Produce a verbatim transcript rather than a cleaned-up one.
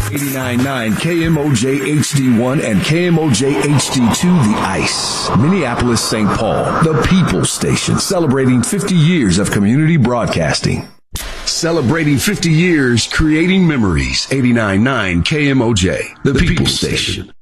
eighty-nine point nine K M O J H D one and K M O J H D two, The Ice. Minneapolis, Saint Paul, the People's Station, celebrating fifty years of community broadcasting. Celebrating fifty years, creating memories. eighty-nine point nine K M O J, the People's Station.